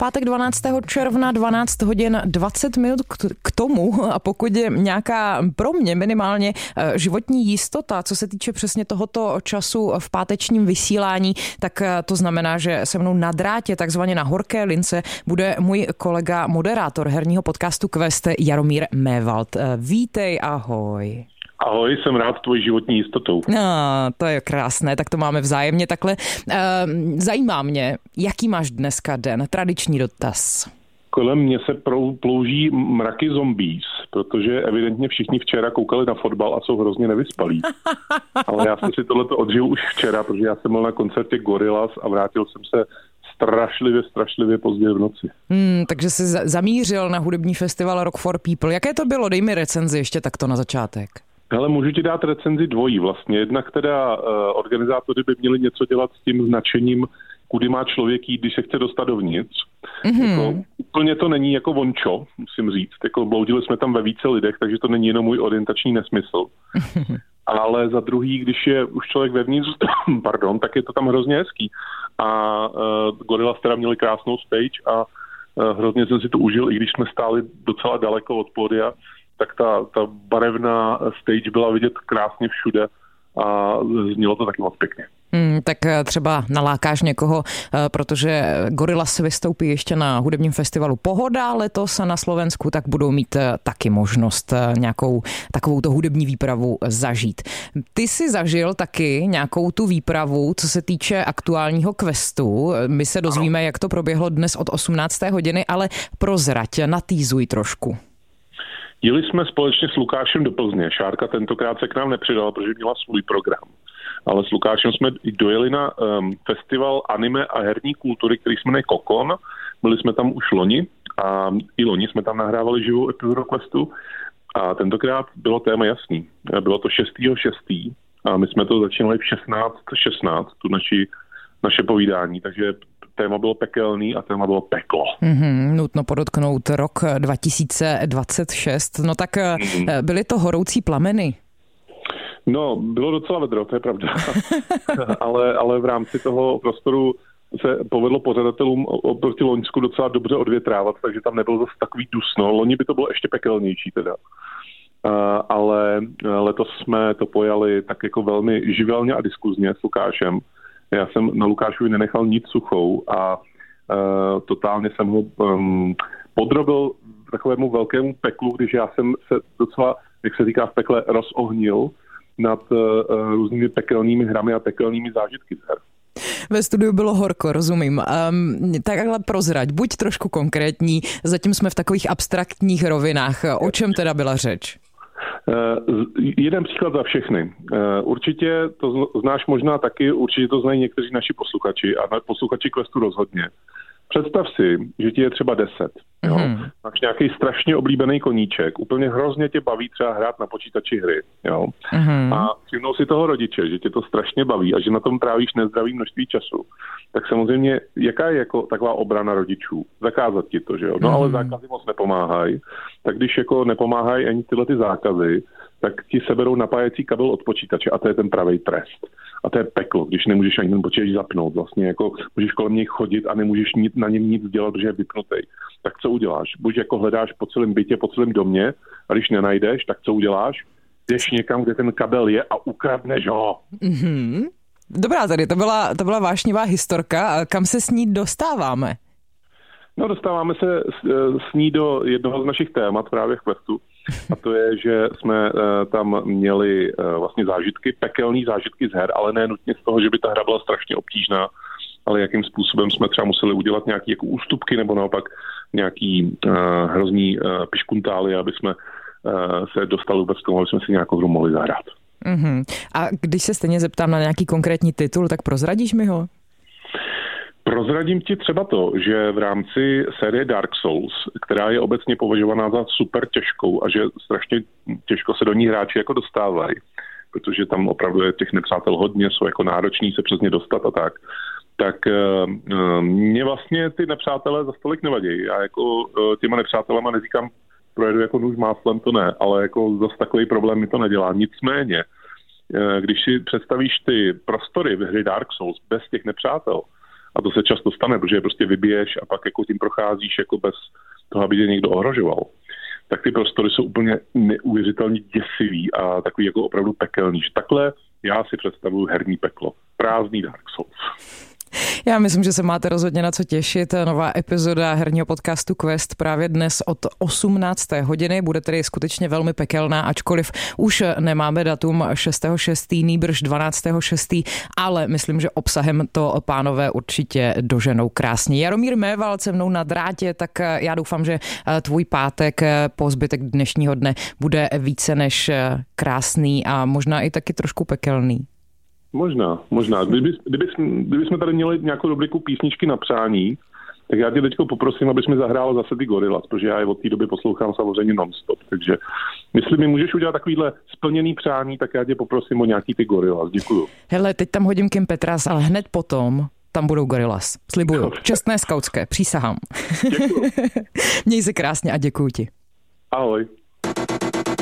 pátek 12. června 12 hodin 20 minut k tomu a pokud je nějaká pro mě minimálně životní jistota, co se týče přesně tohoto času v pátečním vysílání, tak to znamená, že se mnou na drátě, takzvaně na horké lince, bude můj kolega, moderátor herního podcastu Quest Jaromír Mévald. Vítej, ahoj. Ahoj, jsem rád tvojí životní jistotou. No, to je krásné, tak to máme vzájemně takhle. Zajímá mě, jaký máš dneska den? Tradiční dotaz. Kolem mě se plouží mraky zombies, protože evidentně všichni včera koukali na fotbal a jsou hrozně nevyspalí. Ale já jsem si tohleto odžil už včera, protože já jsem byl na koncertě Gorillaz a vrátil jsem se strašlivě pozdě v noci. Takže jsi zamířil na hudební festival Rock for People. Jaké to bylo? Dej mi recenzi ještě takto na začátek. Ale můžu ti dát recenzi dvojí vlastně. Jednak teda organizátoři by měli něco dělat s tím značením, kudy má člověk jít, když se chce dostat dovnitř. Jako, úplně to není jako vončo, musím říct. Jako, bloudili jsme tam ve více lidech, takže to není jenom můj orientační nesmysl. Ale za druhý, když je už člověk vevnitř, tak je to tam hrozně hezký. A Gorillaz teda měli krásnou stage a hrozně jsem si to užil, i když jsme stáli docela daleko od pódia, tak ta barevná stage byla vidět krásně všude a znělo to taky moc pěkně. Tak třeba nalákáš někoho, protože Gorillaz vystoupí ještě na hudebním festivalu Pohoda letos na Slovensku, tak budou mít taky možnost nějakou takovouto hudební výpravu zažít. Ty jsi zažil taky nějakou tu výpravu, co se týče aktuálního questu. My se dozvíme, jak to proběhlo dnes od 18. hodiny, ale prozrať, natýzuj trošku. Jeli jsme společně s Lukášem do Plzně. Šárka tentokrát se k nám nepřidala, protože měla svůj program. Ale s Lukášem jsme dojeli na festival anime a herní kultury, který se jmenuje Kokon. Byli jsme tam už loni a i loni jsme tam nahrávali živou epizodu questu. A tentokrát bylo téma jasný. Bylo to 6.6. a my jsme to začínali v 16.16, tu naše povídání, takže téma bylo pekelný a téma bylo peklo. Nutno podotknout rok 2026. No tak byly to horoucí plameny. No, bylo docela vedro, to je pravda. ale v rámci toho prostoru se povedlo pořadatelům oproti Loňsku docela dobře odvětrávat, takže tam nebylo zase takový dusno. Loni by to bylo ještě pekelnější teda. Ale letos jsme to pojali tak jako velmi živelně a diskuzně s Lukášem. Já jsem na Lukášovi nenechal nic suchou a totálně jsem ho podrobil takovému velkému peklu, když já jsem se docela, jak se říká v pekle, rozohnil nad různými pekelnými hrami a pekelnými zážitky z her. Ve studiu bylo horko, rozumím. Takhle prozrať, buď trošku konkrétní, zatím jsme v takových abstraktních rovinách. O čem teda byla řeč? Jeden příklad za všechny. Určitě to znáš možná taky, určitě to znají někteří naši posluchači a posluchači Questu rozhodně. Představ si, že ti je třeba 10. Jo? Máš nějaký strašně oblíbený koníček, úplně hrozně tě baví třeba hrát na počítači hry. Jo? A všimnou si toho rodiče, že tě to strašně baví a že na tom trávíš nezdravý množství času. Tak samozřejmě, jaká je jako taková obrana rodičů? Zakázat ti to, že jo? No ale zákazy moc nepomáhají. Tak když jako nepomáhají ani tyhle ty zákazy, tak ti seberou napájecí kabel od počítače a to je ten pravý trest. A to je peklo, když nemůžeš ani ten počítač zapnout. Vlastně jako můžeš kolem něj chodit a nemůžeš na něm nic dělat, protože je vypnutý. Tak co uděláš? Buď jako hledáš po celém bytě, po celém domě a když nenajdeš, tak co uděláš? Jdeš někam, kde ten kabel je a ukradneš ho. Dobrá, tady to byla vášnivá historka. Kam se s ní dostáváme? No, dostáváme se s ní do jednoho z našich témat právě v Questu. A to je, že jsme tam měli vlastně zážitky, pekelný zážitky z her, ale ne nutně z toho, že by ta hra byla strašně obtížná, ale jakým způsobem jsme třeba museli udělat nějaké jako ústupky nebo naopak nějaký hrozný piškuntály, aby jsme se dostali vůbec k tomu, aby jsme si nějakou hru mohli zahrát. A když se stejně zeptám na nějaký konkrétní titul, tak prozradíš mi ho? Prozradím ti třeba to, že v rámci série Dark Souls, která je obecně považovaná za super těžkou a že strašně těžko se do ní hráči jako dostávají, protože tam opravdu je těch nepřátel hodně, jsou jako nároční se přes ně dostat a tak mě vlastně ty nepřátelé za stolik nevadí. Já jako těma nepřátelema neříkám, projedu jako nůž máslem, to ne, ale jako zase takový problém mi to nedělá. Nicméně, když si představíš ty prostory v hře Dark Souls bez těch nepřátel a to se často stane, protože je prostě vybiješ a pak jako tím procházíš jako bez toho, aby tě někdo ohrožoval, tak ty prostory jsou úplně neuvěřitelně děsivý a takový jako opravdu pekelný. Takhle já si představuju herní peklo. Prázdný Dark Souls. Já myslím, že se máte rozhodně na co těšit. Nová epizoda herního podcastu Quest právě dnes od 18. hodiny. Bude tedy skutečně velmi pekelná, ačkoliv už nemáme datum 6.6., nýbrž 12.6., ale myslím, že obsahem to pánové určitě doženou krásně. Jaromír Mévald se mnou na drátě, tak já doufám, že tvůj pátek po zbytek dnešního dne bude více než krásný a možná i taky trošku pekelný. Možná. Kdybychom tady měli nějakou rubriku písničky na přání, tak já tě teďko poprosím, abys mi zahrál zase ty Gorillaz, protože já je od té doby poslouchám samozřejmě non-stop. Takže jestli mi můžeš udělat takovýhle splněný přání, tak já tě poprosím o nějaký ty Gorillaz. Děkuju. Hele, teď tam hodím Kim Petras, ale hned potom tam budou Gorillaz. Slibuju. Čestné skautské, přísahám. Děkuju. Měj se krásně a děkuju ti. Ahoj.